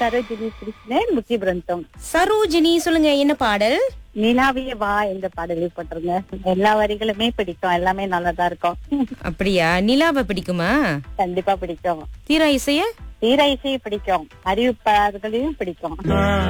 சரோஜினி கிருஷ்ணன் முக்கிய பிராந்தம். சரோஜினி, சொல்லுங்க என்ன பாடல்? நிலாவிய வா என்ற பாடலை போட்டிருங்க. எல்லா வரிகளுமே பிடிக்கும், எல்லாமே நல்லதா இருக்கும். அப்படியா? நிலாவை பிடிக்குமா? கண்டிப்பா பிடிக்கும். தீரா இசைய? தீர இசையை பிடிக்கும், அறிவிப்பாளர்களையும் பிடிக்கும்.